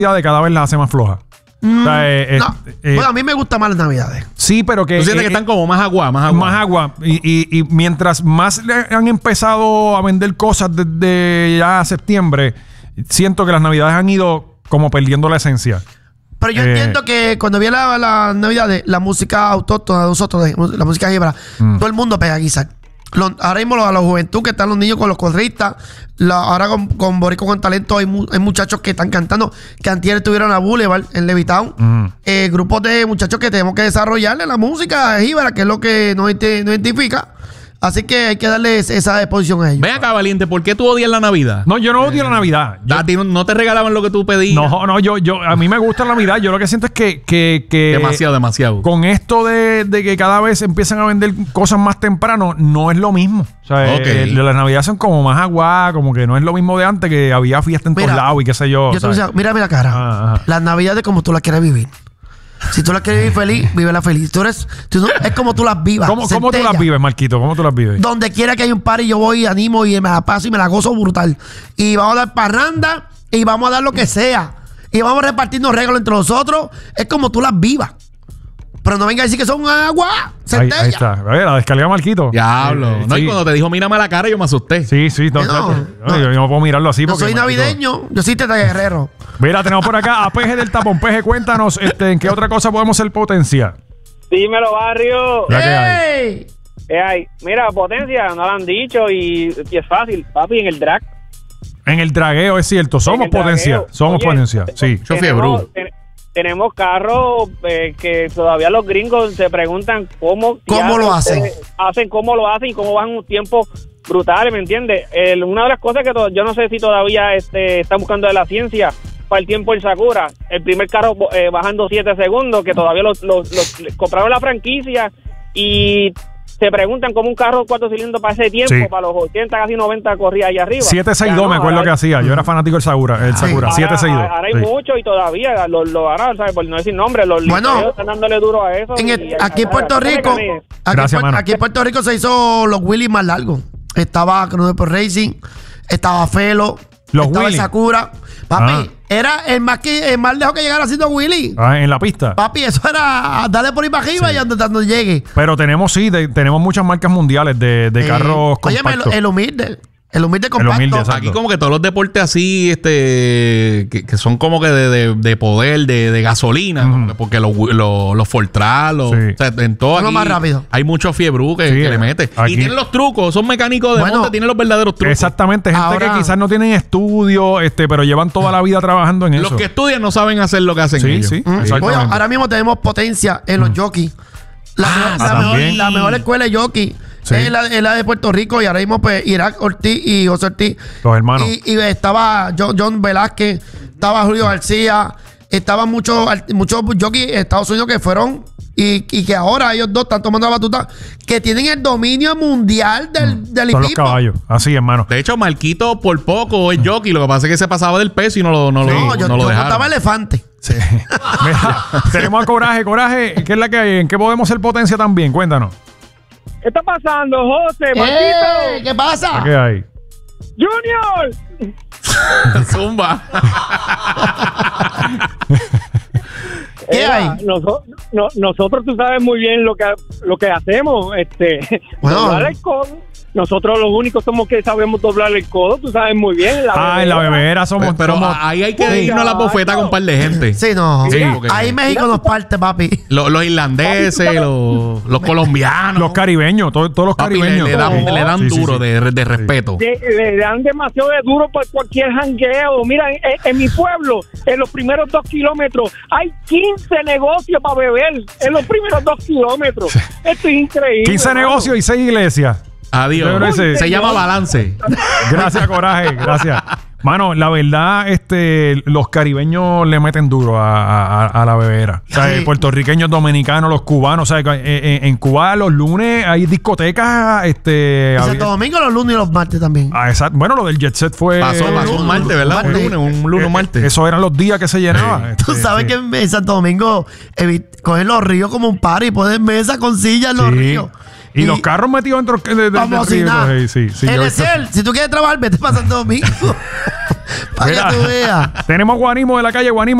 Navidades cada vez las hace más flojas. No. Bueno, a mí me gustan más las Navidades. Sí, pero que... ¿Tú sientes que están como más agua? Más agua. Y mientras más le han empezado a vender cosas desde ya septiembre, siento que las Navidades han ido como perdiendo la esencia. Pero yo entiendo que cuando viene la Navidades, la música autóctona de nosotros, la música jíbara, todo el mundo pega guisar. Ahora mismo a la juventud que están los niños con los corristas, ahora con Boricua con Talento hay muchachos que están cantando, que antier estuvieron a Boulevard en Levitown. Grupos de muchachos que tenemos que desarrollarle la música jíbara, que es lo que nos identifica. Así que hay que darle esa exposición a ellos. Ven acá, Valiente, ¿por qué tú odias la Navidad? No, yo no odio la Navidad. ¿A ti no te regalaban lo que tú pedías? No, a mí me gusta la Navidad. Yo lo que siento es que Demasiado. Con esto de que cada vez empiezan a vender cosas más temprano, no es lo mismo. O sea, las Navidades son como más agua, como que no es lo mismo de antes, que había fiesta en todos lados y qué sé yo. Yo te decía, mírame la cara. Las Navidades como tú las quieres vivir. Si tú las quieres vivir feliz, vívela feliz. Es como tú las vivas. ¿Cómo tú las vives, Marquito? ¿Cómo tú las vives? Donde quiera que haya un party, yo voy, animo y me la paso y me la gozo brutal. Y vamos a dar parranda y vamos a dar lo que sea. Y vamos a repartirnos regalos entre nosotros. Es como tú las vivas. Pero no venga a decir que son agua. Ahí está. A ver, la descarga Marquito. Diablo. No, y cuando te dijo mírame la cara, yo me asusté. Sí. Yo no puedo mirarlo así porque... Yo soy navideño. Yo soy Teta Guerrero. Mira, tenemos por acá a Peje del Tapón. Peje, cuéntanos en qué otra cosa podemos ser potencia. Dímelo, barrio. ¡Ey! ¿Qué hay? Mira, potencia, no lo han dicho y es fácil, papi, en el drag. En el dragueo, es cierto. Somos potencia. Somos potencia. Sí. Yo fiebre. Tenemos carros que todavía los gringos se preguntan cómo lo hacen. Cómo lo hacen y cómo van un tiempo brutales, ¿me entiendes? Una de las cosas que yo no sé si todavía están buscando de la ciencia para el tiempo en Sakura, el primer carro bajando 7 segundos, que todavía los compraron la franquicia y se preguntan cómo un carro 4 cilindros para ese tiempo, para los 80, casi 90 corría allá arriba. 762 me acuerdo que hacía. Yo era fanático del Sakura. 762. Ahora hay mucho y todavía ahora, ¿sabes? Por no decir nombre, los liceos están dándole duro a eso. Aquí en Puerto Rico, aquí en Puerto Rico se hizo los Willys más largos. Estaba Cronopo Racing, estaba Felo, estaba el Sakura. Papi, era el más lejos que llegara haciendo Willy. En la pista. Papi, eso era darle por ahí para arriba y donde llegue. Pero tenemos muchas marcas mundiales de carros compactos. Oye, el humilde compacto. Aquí como que todos los deportes así, que son como que de poder, de gasolina, porque los Fortran, o sea, en todo aquí, más rápido. Hay mucho fiebre que le mete. Aquí. Y tienen los trucos, son mecánicos de monte, tienen los verdaderos trucos. Exactamente, gente que quizás no tienen estudio, pero llevan toda la vida trabajando en eso. Los que estudian no saben hacer lo que hacen ellos. Sí, Oye, ahora mismo tenemos potencia en los jockeys. La mejor escuela de jockey es la de Puerto Rico, y ahora mismo pues Irak Ortiz y José Ortiz, los hermanos, y estaba John Velázquez, estaba Julio García, estaban muchos jockeys de Estados Unidos que fueron y que ahora ellos dos están tomando la batuta, que tienen el dominio mundial del equipo. Los caballos, así, hermano. De hecho, Marquito por poco es jockey, lo que pasa es que se pasaba del peso y no lo dejaron. Yo contaba elefante. Sí. Mira, tenemos a Coraje, ¿qué es la que hay? ¿En qué podemos ser potencia también? Cuéntanos. ¿Qué está pasando, José? Marquito. ¿Qué pasa? ¿Qué hay? ¡Junior! Zumba. ¿Qué hay? Nosotros, tú sabes muy bien lo que hacemos. Doblar el codo. Nosotros los únicos somos que sabemos doblar el codo, tú sabes muy bien. En la bebera somos. Pero ahí hay que irnos a la bofeta con un par de gente. Sí, no. Sí, ahí México nos parte, papi. Los irlandeses, los colombianos. Los caribeños, todos los caribeños. Le dan duro de respeto. Le dan demasiado de duro por cualquier jangueo. Mira, en mi pueblo, en los primeros 2 kilómetros, hay 15 negocios para beber. En los primeros 2 kilómetros. Esto es increíble. 15 negocios y 6 iglesias. Adiós. Se llama balance. Gracias, Coraje. Gracias. Mano, la verdad, los caribeños le meten duro a la bebera. O sea, puertorriqueños, dominicanos, los cubanos. O sea, en Cuba los lunes hay discotecas. En Santo Domingo los lunes y los martes también. Exacto. Bueno, lo del Jet Set fue... Pasó un martes, ¿verdad? Un lunes, martes. Esos eran los días que se llenaba. Tú sabes que en Santo Domingo cogen los ríos como un par y ponen mesa con sillas en los ríos. Y los carros metidos dentro del río. Sí. LSL, si tú quieres trabajar, vete para Santo Domingo. Para que tú veas. Tenemos Guanismo de la calle Guanismo.